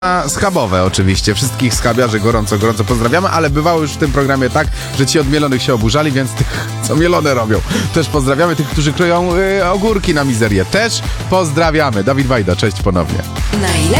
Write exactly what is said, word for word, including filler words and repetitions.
Schabowe oczywiście, wszystkich schabiarzy gorąco, gorąco pozdrawiamy, ale bywało już w tym programie tak, że ci od mielonych się oburzali, więc tych, co mielone robią, też pozdrawiamy. Tych, którzy kryją y, ogórki na mizerię, też pozdrawiamy. Dawid Wajda, cześć ponownie. Najlepsze